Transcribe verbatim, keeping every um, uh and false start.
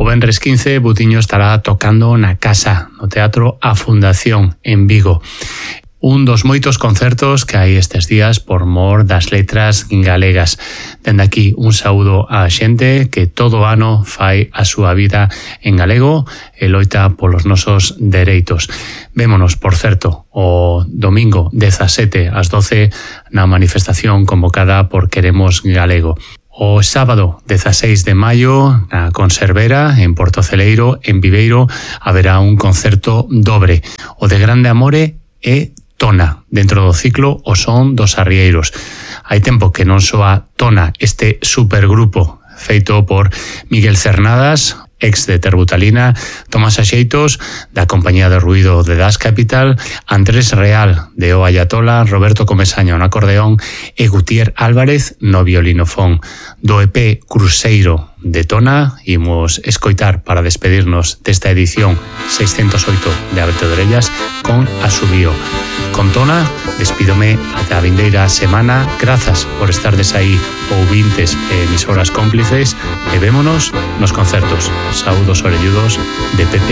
O venres quince, Butiño estará tocando na casa, no Teatro A Fundación, en Vigo. Un dos moitos concertos que hai estes días por mor das letras galegas. Dende aquí un saúdo á xente que todo ano fai a súa vida en galego e loita polos nosos dereitos. Vémonos, por certo, o domingo dezasete ás doce na manifestación convocada por Queremos Galego. O sábado dezaseis de maio na Conservera, en Portoceleiro, en Viveiro, haberá un concerto dobre. O de Grande Amore e Tona, dentro do ciclo O Son dos Arrieiros. Hai tempo que non soa Tona, este supergrupo feito por Miguel Cernadas, ex de Terbutalina, Tomás Axeitos, da Compañía de Ruido de Das Capital, Andrés Real, de O Ayatola, Roberto Comesaña no acordeón e Gutier Álvarez no violinofón. Do E P Cruzeiro de Tona imos escoitar para despedirnos desta edición seiscentos oito de Aberto de Orellas con Asubío. Con Tona, despídome ata a vindeira semana. Grazas por estardes aí, ouvintes e emisoras cómplices, e vémonos nos concertos. Saúdos orelludos de Pepe